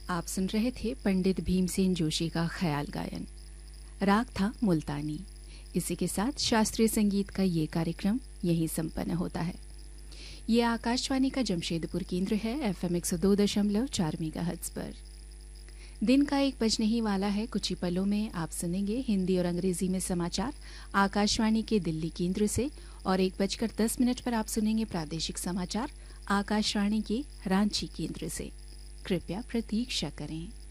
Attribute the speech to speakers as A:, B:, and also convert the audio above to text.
A: आप सुन रहे थे पंडित भीमसेन जोशी का ख्याल गायन। राग था मुल्तानी। इसी के साथ शास्त्रीय संगीत का ये कार्यक्रम यहीं संपन्न होता है। ये आकाशवाणी का जमशेदपुर केंद्र है, FM 102.4 मेगाहर्ट्ज पर। दिन का 1 बजने ही वाला है। कुछ ही पलों में आप सुनेंगे हिंदी और अंग्रेजी में समाचार आकाशवाणी के दिल्ली केंद्र से, और 1:10 पर आप सुनेंगे प्रादेशिक समाचार आकाशवाणी के रांची केंद्र से। कृपया प्रतीक्षा करें।